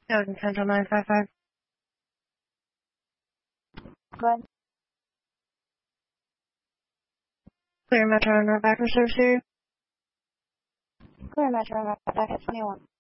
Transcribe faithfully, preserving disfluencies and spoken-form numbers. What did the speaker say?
Logan Central nine five five. Glenn. Clear Metro and Rebecca service area. Clear Metro, back at twenty-one.